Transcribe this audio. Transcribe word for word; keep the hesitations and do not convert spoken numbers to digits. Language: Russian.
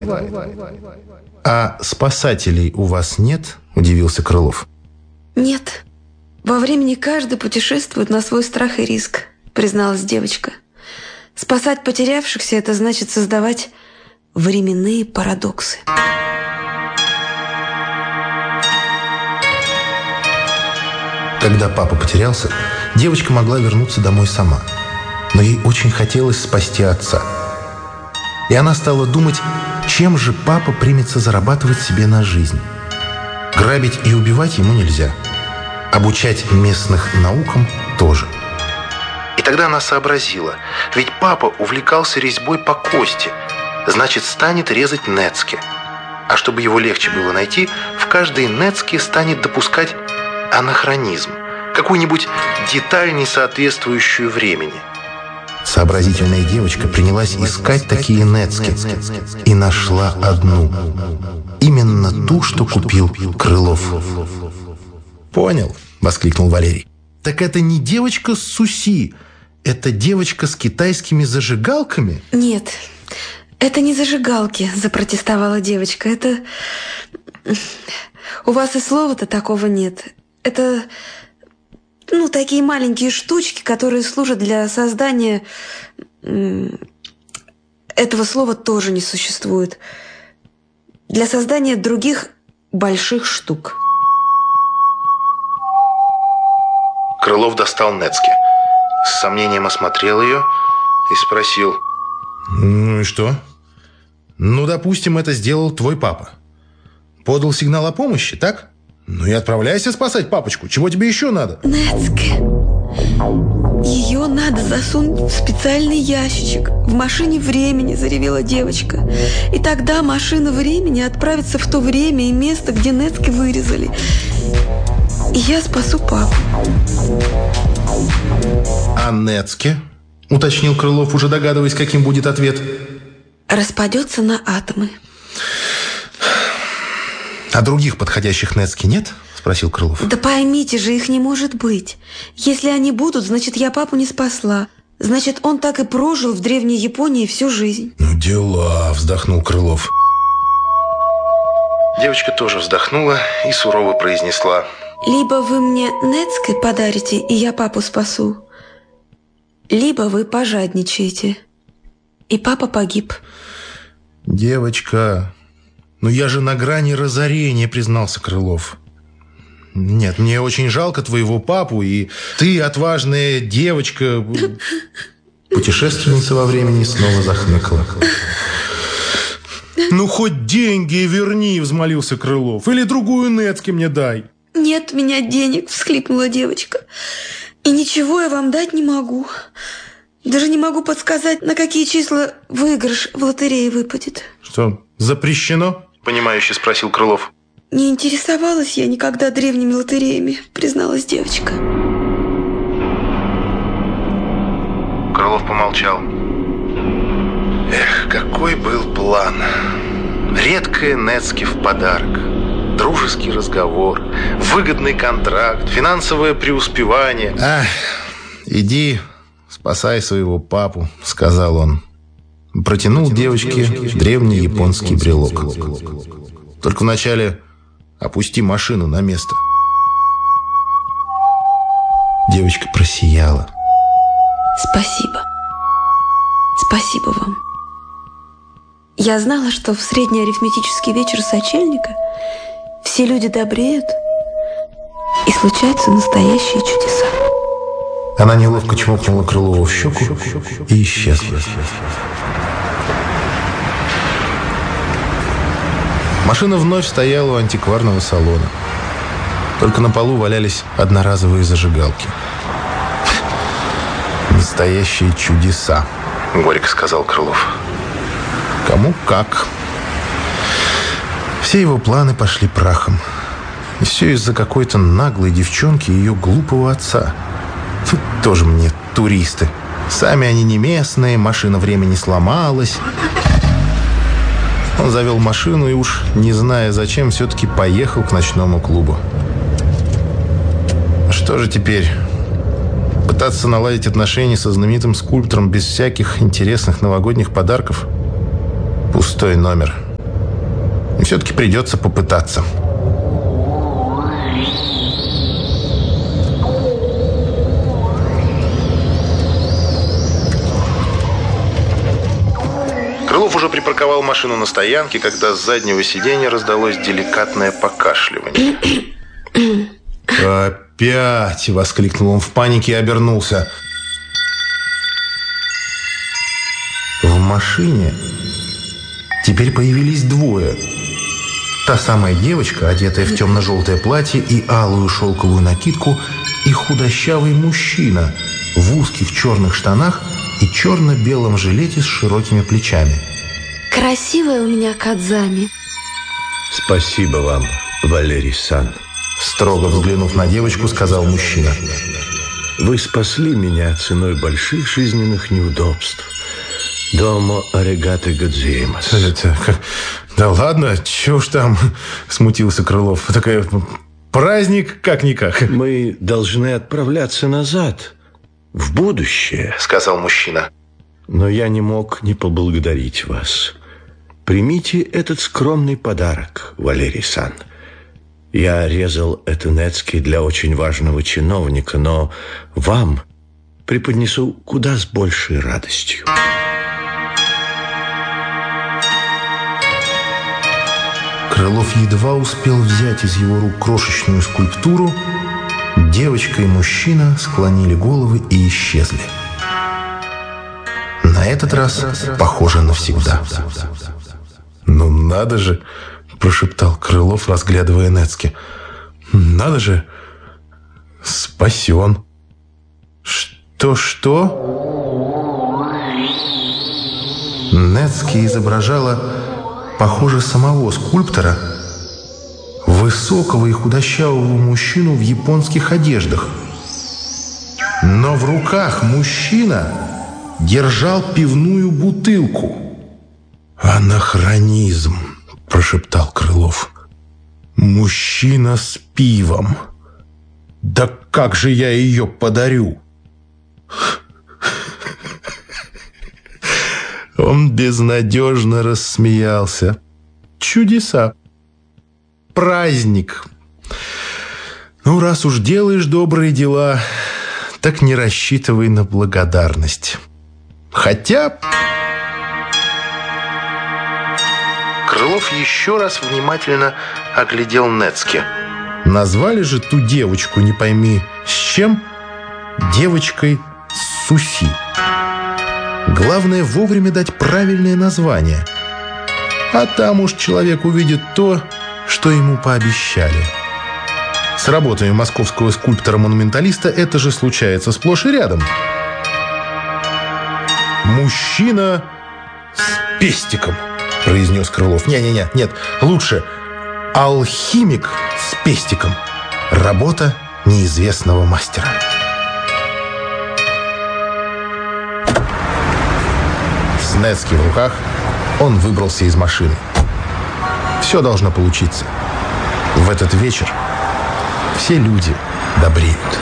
А спасателей у вас нет? Удивился Крылов. Нет. Во времени каждый путешествует на свой страх и риск, призналась девочка. Спасать потерявшихся – это значит создавать временные парадоксы. Когда папа потерялся, девочка могла вернуться домой сама. Но ей очень хотелось спасти отца. И она стала думать, чем же папа примется зарабатывать себе на жизнь. Грабить и убивать ему нельзя. Обучать местных наукам тоже. И тогда она сообразила, ведь папа увлекался резьбой по кости, значит, станет резать нецки. А чтобы его легче было найти, в каждой нецке станет допускать анахронизм, какую-нибудь деталь, не соответствующую времени. Сообразительная девочка принялась искать такие нецки и нашла одну. Именно ту, что купил Крылов. «Понял», — воскликнул Валерий. «Так это не девочка с Суси, это девочка с китайскими зажигалками?» «Нет, это не зажигалки», — запротестовала девочка. «Это... У вас и слова-то такого нет. Это... Ну, такие маленькие штучки, которые служат для создания... Этого слова тоже не существует. Для создания других больших штук». Крылов достал нецки, с сомнением осмотрел ее и спросил: «Ну и что? Ну, допустим, это сделал твой папа. Подал сигнал о помощи, так? Ну и отправляйся спасать папочку. Чего тебе еще надо?» «Нецке. Ее надо засунуть в специальный ящичек в машине времени», — заревела девочка. «И тогда машина времени отправится в то время и место, где нецки вырезали. И я спасу папу». «А нецки?» — уточнил Крылов, уже догадываясь, каким будет ответ. «Распадется на атомы». «А других подходящих нецки нет?» — спросил Крылов. «Да поймите же, их не может быть. Если они будут, значит, я папу не спасла. Значит, он так и прожил в Древней Японии всю жизнь». «Ну дела», — вздохнул Крылов. Девочка тоже вздохнула и сурово произнесла: «Либо вы мне нецкой подарите, и я папу спасу, либо вы пожадничаете, и папа погиб». «Девочка, ну я же на грани разорения», — признался Крылов. «Нет, мне очень жалко твоего папу, и ты, отважная девочка...» Путешественница во времени снова захныкала. «Ну, хоть деньги верни», — взмолился Крылов. «Или другую нецки мне дай». «Нет у меня денег», — всхлипнула девочка. «И ничего я вам дать не могу. Даже не могу подсказать, на какие числа выигрыш в лотерее выпадет». «Что, запрещено?» — понимающе спросил Крылов. «Не интересовалась я никогда древними лотереями», — призналась девочка. Крылов помолчал. Эх, какой был план. Редкая нецки в подарок. Дружеский разговор, выгодный контракт, финансовое преуспевание. «Ах, иди, спасай своего папу», — сказал он. Протянул девочке древний японский брелок. «Только вначале опусти машину на место». Девочка просияла. «Спасибо. Спасибо вам. Я знала, что в средний арифметический вечер сочельника все люди добреют, и случаются настоящие чудеса». Она неловко чмокнула Крылову в щеку и исчезла. Машина вновь стояла у антикварного салона. Только на полу валялись одноразовые зажигалки. «Настоящие чудеса», — горько сказал Крылов. «Кому как». Все его планы пошли прахом. И все из-за какой-то наглой девчонки и ее глупого отца. Тут тоже мне туристы. Сами они не местные, машина времени сломалась. Он завел машину и уж, не зная зачем, все-таки поехал к ночному клубу. Что же теперь? Пытаться наладить отношения со знаменитым скульптором без всяких интересных новогодних подарков? Пустой номер. И все-таки придется попытаться. Крылов уже припарковал машину на стоянке, когда с заднего сиденья раздалось деликатное покашливание. «Опять!» — воскликнул он в панике и обернулся. В машине теперь появились двое. Та самая девочка, одетая в темно-желтое платье и алую шелковую накидку, и худощавый мужчина в узких черных штанах и черно-белом жилете с широкими плечами. Красивая у меня Кадзами. Спасибо вам, Валерий-сан. Строго взглянув на девочку, сказал мужчина. Вы спасли меня ценой больших жизненных неудобств. Домо аригато годзиэмас. Это, да ладно, чего уж там, смутился Крылов. Такая праздник как-никак. Мы должны отправляться назад, в будущее, сказал мужчина. Но я не мог не поблагодарить вас. Примите этот скромный подарок, Валерий-сан. Я резал это нецки для очень важного чиновника, но вам преподнесу куда с большей радостью. Крылов едва успел взять из его рук крошечную скульптуру. Девочка и мужчина склонили головы и исчезли. На этот раз, похоже, навсегда. «Ну надо же!» – прошептал Крылов, разглядывая нецки. «Надо же! Спасен!» «Что-что?» Нецки изображала, похоже, самого скульптора, высокого и худощавого мужчину в японских одеждах. Но в руках мужчина держал пивную бутылку. «Анахронизм», – прошептал Крылов. «Мужчина с пивом. Да как же я ее подарю?» Он безнадежно рассмеялся. «Чудеса. Праздник. Ну, раз уж делаешь добрые дела, так не рассчитывай на благодарность. Хотя...» Крылов еще раз внимательно оглядел нецки. Назвали же ту девочку, не пойми с чем, девочкой Суси. Главное вовремя дать правильное название. А там уж человек увидит то, что ему пообещали. С работами московского скульптора-монументалиста это же случается сплошь и рядом. «Мужчина с пестиком», — произнес Крылов. «Не-не-не, нет, лучше алхимик с пестиком. Работа неизвестного мастера». С нецки в руках он выбрался из машины. Все должно получиться. В этот вечер все люди добреют.